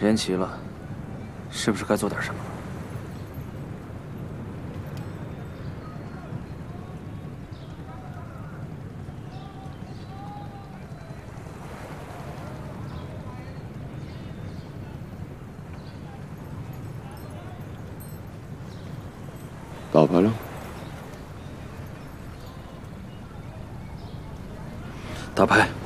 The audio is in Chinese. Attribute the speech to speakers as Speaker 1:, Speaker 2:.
Speaker 1: 人齐了，是不是该做点什么了？
Speaker 2: 打牌了？
Speaker 1: 打牌。